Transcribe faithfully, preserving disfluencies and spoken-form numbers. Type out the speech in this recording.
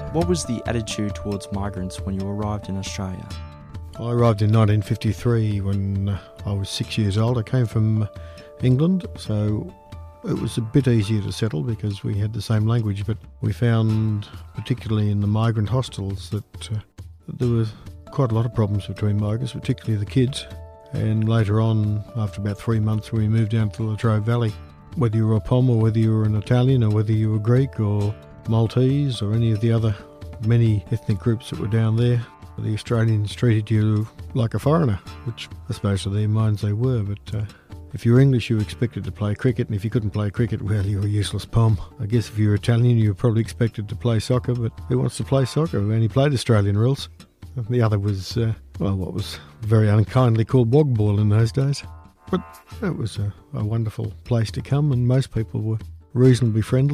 What was the attitude towards migrants when you arrived in Australia? I arrived in nineteen fifty-three when I was six years old. I came from England, so it was a bit easier to settle because we had the same language, but we found, particularly in the migrant hostels, that, uh, that there were quite a lot of problems between migrants, particularly the kids. And later on, after about three months, we moved down to the Latrobe Valley. Whether you were a Pom or whether you were an Italian or whether you were Greek or Maltese or any of the other many ethnic groups that were down there, the Australians treated you like a foreigner, which I suppose to their minds they were, but uh, if you were English you were expected to play cricket, and if you couldn't play cricket, well, you were a useless Pom. I guess if you were Italian you were probably expected to play soccer, but who wants to play soccer? We only played Australian rules. The other was, uh, well, what was very unkindly called wog ball in those days. But it was a, a wonderful place to come, and most people were reasonably friendly.